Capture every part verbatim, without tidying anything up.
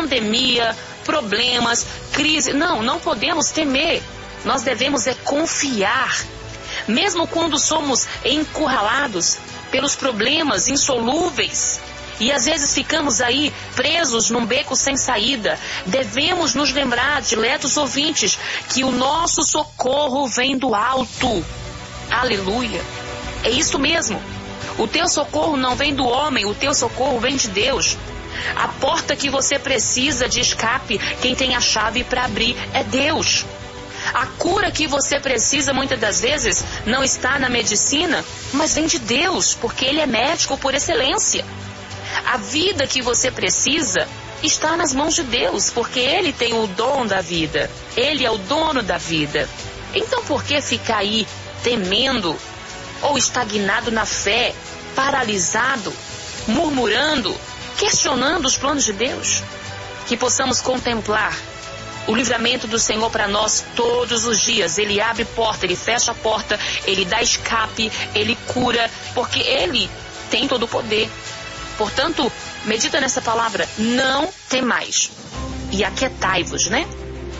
pandemia, problemas, crise. Não, não podemos temer. Nós devemos é confiar. Mesmo quando somos encurralados pelos problemas insolúveis e às vezes ficamos aí presos num beco sem saída, devemos nos lembrar, diletos ouvintes, que o nosso socorro vem do alto. Aleluia. É isso mesmo. O teu socorro não vem do homem, o teu socorro vem de Deus. A porta que você precisa de escape, quem tem a chave para abrir é Deus. A cura que você precisa muitas das vezes não está na medicina, mas vem de Deus, porque Ele é médico por excelência. A vida que você precisa está nas mãos de Deus, porque Ele tem o dom da vida. Ele é o dono da vida. Então por que ficar aí temendo ou estagnado na fé, paralisado, murmurando, questionando os planos de Deus? Que possamos contemplar o livramento do Senhor para nós todos os dias. Ele abre porta, Ele fecha a porta, Ele dá escape, Ele cura, porque Ele tem todo o poder. Portanto, medita nessa palavra, não temais e aquietai-vos, né?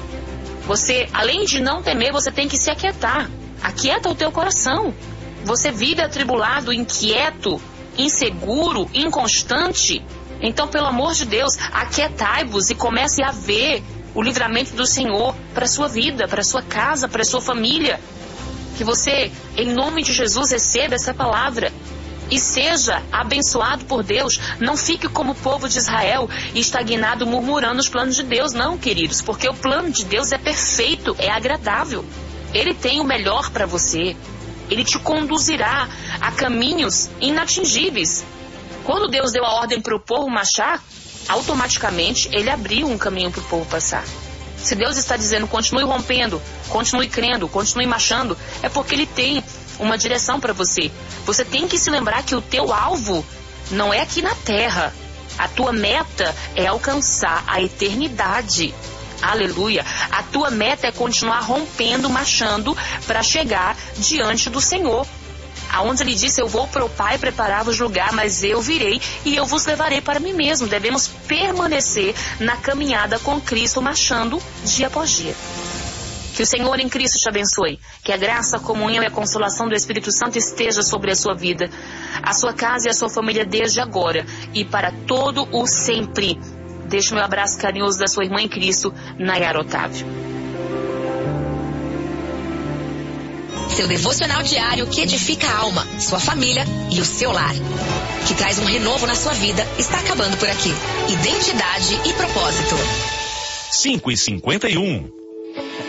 Você, além de não temer, você tem que se aquietar. Aquieta o teu coração. Você vive atribulado, inquieto, inseguro, inconstante. Então, pelo amor de Deus, aquietai-vos e comece a ver o livramento do Senhor para a sua vida, para a sua casa, para a sua família. Que você, em nome de Jesus, receba essa palavra e seja abençoado por Deus. Não fique como o povo de Israel, estagnado, murmurando os planos de Deus. Não, queridos, porque o plano de Deus é perfeito, é agradável. Ele tem o melhor para você. Ele te conduzirá a caminhos inatingíveis. Quando Deus deu a ordem para o povo marchar, automaticamente Ele abriu um caminho para o povo passar. Se Deus está dizendo continue rompendo, continue crendo, continue marchando, é porque Ele tem uma direção para você. Você tem que se lembrar que o teu alvo não é aqui na terra. A tua meta é alcançar a eternidade. Aleluia. A tua meta é continuar rompendo, marchando para chegar diante do Senhor. Aonde Ele disse, eu vou para o Pai preparar-vos lugar, mas eu virei e eu vos levarei para mim mesmo. Devemos permanecer na caminhada com Cristo, marchando dia após dia. Que o Senhor em Cristo te abençoe. Que a graça, a comunhão e a consolação do Espírito Santo esteja sobre a sua vida, a sua casa e a sua família desde agora e para todo o sempre. Deixe o meu abraço carinhoso da sua irmã em Cristo, Nayara Otávio. Seu devocional diário que edifica a alma, sua família e o seu lar. Que traz um renovo na sua vida, está acabando por aqui. Identidade e propósito. cinco e cinquenta e um.